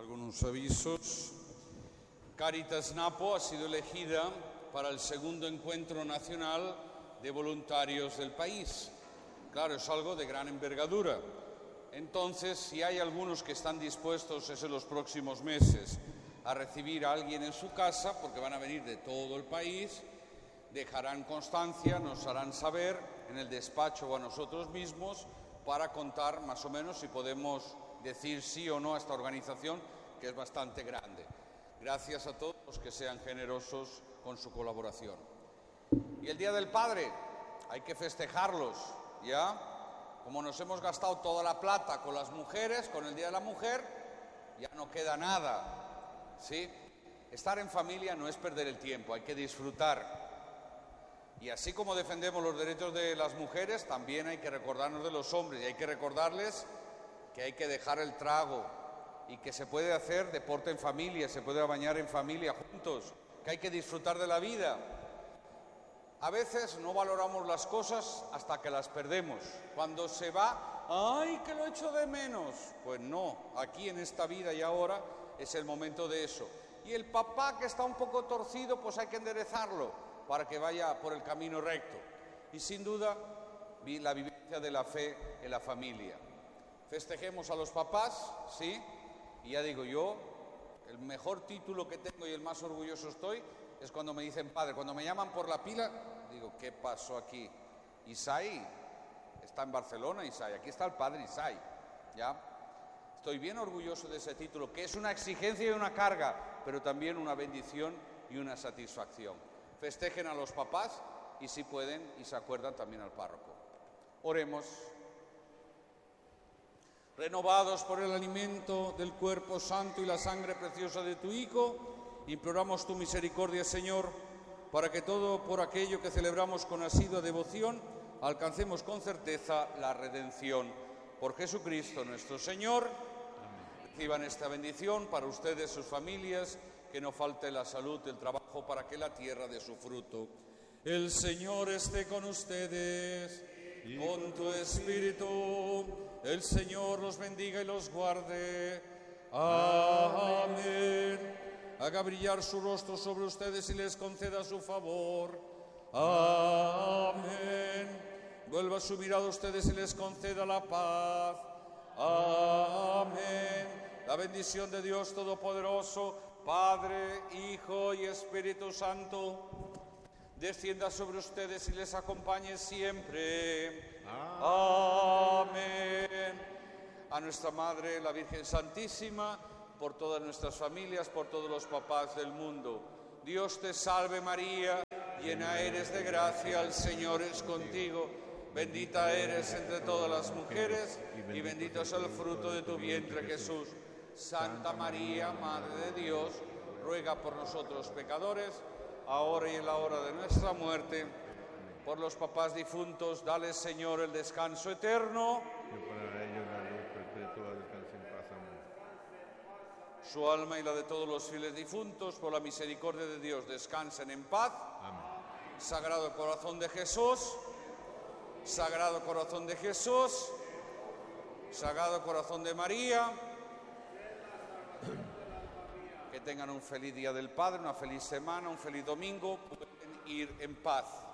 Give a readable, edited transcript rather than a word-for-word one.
Algunos avisos. Caritas Napo ha sido elegida para el segundo encuentro nacional de voluntarios del país. Claro, es algo de gran envergadura. Entonces, si hay algunos que están dispuestos en los próximos meses a recibir a alguien en su casa, porque van a venir de todo el país, dejarán constancia, nos harán saber en el despacho o a nosotros mismos para contar más o menos si podemos decir sí o no a esta organización, que es bastante grande. Gracias a todos los que sean generosos con su colaboración. Y el Día del Padre, hay que festejarlos, ¿ya? Como nos hemos gastado toda la plata con las mujeres, con el Día de la Mujer, ya no queda nada, ¿sí? Estar en familia no es perder el tiempo, hay que disfrutar. Y así como defendemos los derechos de las mujeres, también hay que recordarnos de los hombres y hay que recordarles que hay que dejar el trago y que se puede hacer deporte en familia, se puede bañar en familia juntos, que hay que disfrutar de la vida. A veces no valoramos las cosas hasta que las perdemos. Cuando se va, ¡ay, que lo echo de menos! Pues no, aquí en esta vida y ahora es el momento de eso. Y el papá que está un poco torcido, pues hay que enderezarlo para que vaya por el camino recto. Y sin duda, la vivencia de la fe en la familia. Festejemos a los papás, ¿sí? Y ya digo yo, el mejor título que tengo y el más orgulloso estoy es cuando me dicen padre. Cuando me llaman por la pila, digo, ¿qué pasó aquí? Isai está en Barcelona, Isai. Aquí está el padre Isai, ¿ya? Estoy bien orgulloso de ese título, que es una exigencia y una carga, pero también una bendición y una satisfacción. Festejen a los papás y si pueden y se acuerdan también al párroco. Oremos. Renovados por el alimento del cuerpo santo y la sangre preciosa de tu Hijo, imploramos tu misericordia, Señor, para que todo por aquello que celebramos con asidua devoción, alcancemos con certeza la redención. Por Jesucristo nuestro Señor. Amén. Reciban esta bendición para ustedes, sus familias, que no falte la salud y el trabajo para que la tierra dé su fruto. El Señor esté con ustedes, y con tu espíritu. El Señor los bendiga y los guarde. Amén. Haga brillar su rostro sobre ustedes y les conceda su favor. Amén. Vuelva su mirada a ustedes y les conceda la paz. Amén. La bendición de Dios Todopoderoso, Padre, Hijo y Espíritu Santo, descienda sobre ustedes y les acompañe siempre. Amén. A nuestra Madre, la Virgen Santísima, por todas nuestras familias, por todos los papás del mundo. Dios te salve María, llena eres de gracia, el Señor es contigo. Bendita eres entre todas las mujeres y bendito es el fruto de tu vientre, Jesús. Santa María, Madre de Dios, ruega por nosotros pecadores, ahora y en la hora de nuestra muerte. Por los papás difuntos, dale, Señor, el descanso eterno. Que para ellos la luz perpetua descanse en paz. Amén. Su alma y la de todos los fieles difuntos, por la misericordia de Dios, descansen en paz. Amén. Sagrado Corazón de Jesús, Sagrado Corazón de Jesús, Sagrado Corazón de María. Que tengan un feliz Día del Padre, una feliz semana, un feliz domingo. Pueden ir en paz.